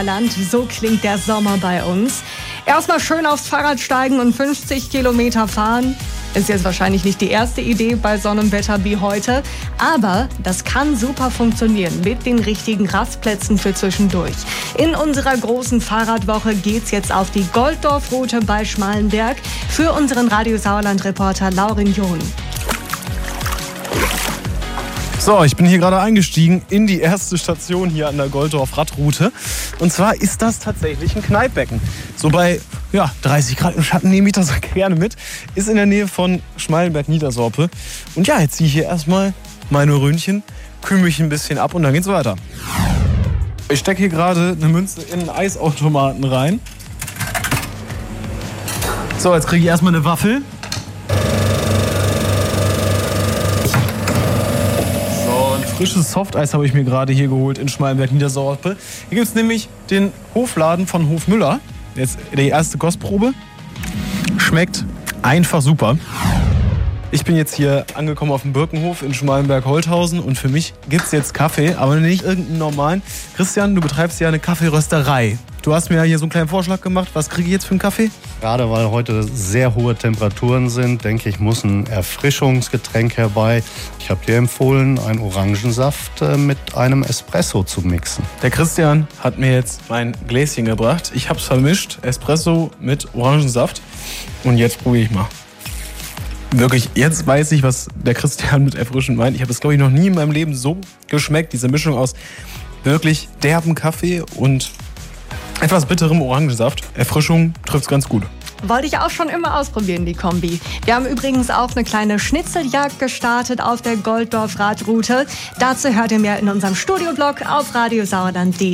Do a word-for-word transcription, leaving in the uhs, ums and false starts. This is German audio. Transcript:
Land, so klingt der Sommer bei uns. Erstmal schön aufs Fahrrad steigen und fünfzig Kilometer fahren. Ist jetzt wahrscheinlich nicht die erste Idee bei so einem Wetter wie heute, aber das kann super funktionieren mit den richtigen Rastplätzen für zwischendurch. In unserer großen Fahrradwoche geht's jetzt auf die Golddorf-Route bei Schmalenberg für unseren Radio Sauerland-Reporter Laurin John. So, ich bin hier gerade eingestiegen in die erste Station hier an der Golddorf-Radroute. Und zwar ist das tatsächlich ein Kneippbecken. So bei ja, dreißig Grad im Schatten nehme ich das gerne mit. Ist in der Nähe von Schmalenberg-Niedersorpe. Und ja, jetzt ziehe ich hier erstmal meine Röhnchen, kühle mich ein bisschen ab und dann geht's weiter. Ich stecke hier gerade eine Münze in einen Eisautomaten rein. So, jetzt kriege ich erstmal eine Waffel. Frisches Softeis habe ich mir gerade hier geholt in Schmalenberg-Niedersorpe. Hier gibt es nämlich den Hofladen von Hof Müller. Jetzt die erste Kostprobe. Schmeckt einfach super. Ich bin jetzt hier angekommen auf dem Birkenhof in Schmalenberg-Holthausen und für mich gibt es jetzt Kaffee, aber nicht irgendeinen normalen. Christian, du betreibst ja eine Kaffeerösterei. Du hast mir ja hier so einen kleinen Vorschlag gemacht. Was kriege ich jetzt für einen Kaffee? Gerade weil heute sehr hohe Temperaturen sind, denke ich, muss ein Erfrischungsgetränk herbei. Ich habe dir empfohlen, einen Orangensaft mit einem Espresso zu mixen. Der Christian hat mir jetzt mein Gläschen gebracht. Ich habe es vermischt, Espresso mit Orangensaft. Und jetzt probiere ich mal. Wirklich, jetzt weiß ich, was der Christian mit erfrischend meint. Ich habe es, glaube ich, noch nie in meinem Leben so geschmeckt. Diese Mischung aus wirklich derben Kaffee und etwas bitterem Orangensaft. Erfrischung trifft's ganz gut. Wollte ich auch schon immer ausprobieren, die Kombi. Wir haben übrigens auch eine kleine Schnitzeljagd gestartet auf der Golddorf-Radroute. Dazu hört ihr mehr in unserem Studioblog auf radiosauerland punkt de.